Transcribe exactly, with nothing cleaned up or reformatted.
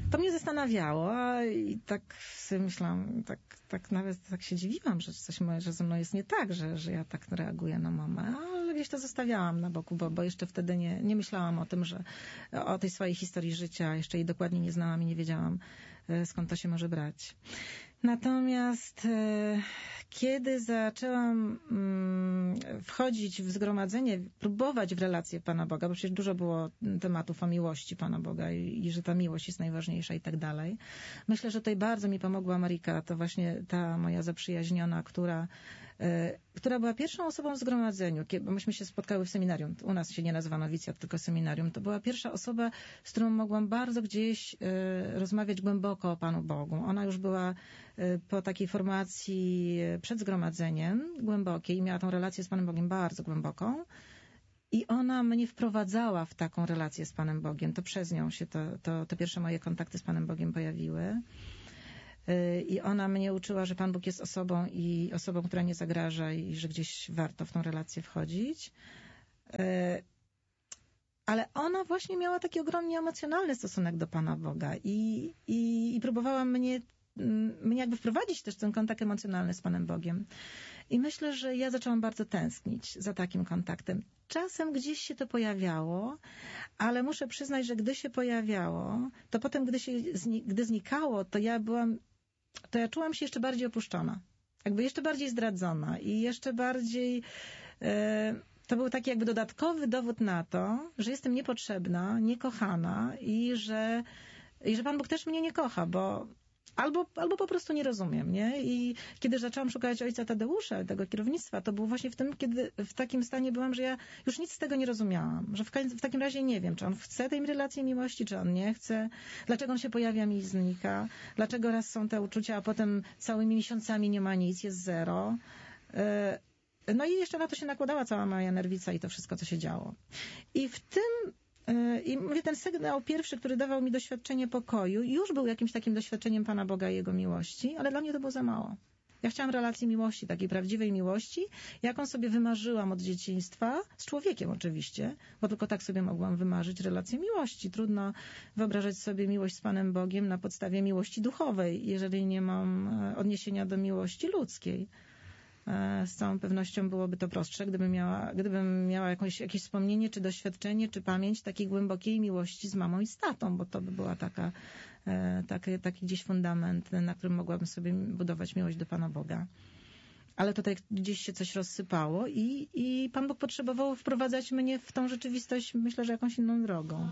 To mnie zastanawiało, a i tak sobie myślałam, tak, tak nawet tak się dziwiłam, że coś moje, że ze mną jest nie tak, że, że ja tak reaguję na mamę, ale gdzieś to zostawiałam na boku, bo, bo jeszcze wtedy nie, nie myślałam o tym, że o tej swojej historii życia, jeszcze jej dokładnie nie znałam i nie wiedziałam, skąd to się może brać. Natomiast e, kiedy zaczęłam mm, wchodzić w zgromadzenie, próbować w relację Pana Boga, bo przecież dużo było tematów o miłości Pana Boga i, i że ta miłość jest najważniejsza i tak dalej. Myślę, że tutaj bardzo mi pomogła Marika, to właśnie ta moja zaprzyjaźniona, która, e, która była pierwszą osobą w zgromadzeniu, bo myśmy się spotkały w seminarium. U nas się nie nazywa nowicjat, tylko seminarium. To była pierwsza osoba, z którą mogłam bardzo gdzieś e, rozmawiać głęboko o Panu Bogu. Ona już była po takiej formacji przed zgromadzeniem głębokiej, miała tą relację z Panem Bogiem bardzo głęboką i ona mnie wprowadzała w taką relację z Panem Bogiem. To przez nią się to, to, te pierwsze moje kontakty z Panem Bogiem pojawiły. I ona mnie uczyła, że Pan Bóg jest osobą i osobą, która nie zagraża i że gdzieś warto w tą relację wchodzić. Ale ona właśnie miała taki ogromnie emocjonalny stosunek do Pana Boga i, i, i próbowała mnie mnie jakby wprowadzić też w ten kontakt emocjonalny z Panem Bogiem. I myślę, że ja zaczęłam bardzo tęsknić za takim kontaktem. Czasem gdzieś się to pojawiało, ale muszę przyznać, że gdy się pojawiało, to potem, gdy się, gdy znikało, to ja byłam, to ja czułam się jeszcze bardziej opuszczona. Jakby jeszcze bardziej zdradzona i jeszcze bardziej, e, to był taki jakby dodatkowy dowód na to, że jestem niepotrzebna, niekochana i że, i że Pan Bóg też mnie nie kocha, bo Albo, albo po prostu nie rozumiem, nie? I kiedy zaczęłam szukać ojca Tadeusza, tego kierownictwa, to było właśnie w tym, kiedy w takim stanie byłam, że ja już nic z tego nie rozumiałam. Że w, w takim razie nie wiem, czy on chce tej relacji miłości, czy on nie chce. Dlaczego on się pojawia mi i znika. Dlaczego raz są te uczucia, a potem całymi miesiącami nie ma nic, jest zero. No i jeszcze na to się nakładała cała moja nerwica i to wszystko, co się działo. I w tym I mówię, ten sygnał pierwszy, który dawał mi doświadczenie pokoju, już był jakimś takim doświadczeniem Pana Boga i Jego miłości, ale dla mnie to było za mało. Ja chciałam relacji miłości, takiej prawdziwej miłości, jaką sobie wymarzyłam od dzieciństwa, z człowiekiem oczywiście, bo tylko tak sobie mogłam wymarzyć relację miłości. Trudno wyobrażać sobie miłość z Panem Bogiem na podstawie miłości duchowej, jeżeli nie mam odniesienia do miłości ludzkiej. Z całą pewnością byłoby to prostsze, gdybym miała, gdybym miała jakieś, jakieś wspomnienie, czy doświadczenie, czy pamięć takiej głębokiej miłości z mamą i z tatą, bo to by była taka, taki, taki gdzieś fundament, na którym mogłabym sobie budować miłość do Pana Boga. Ale tutaj gdzieś się coś rozsypało i, i Pan Bóg potrzebował wprowadzać mnie w tą rzeczywistość, myślę, że jakąś inną drogą.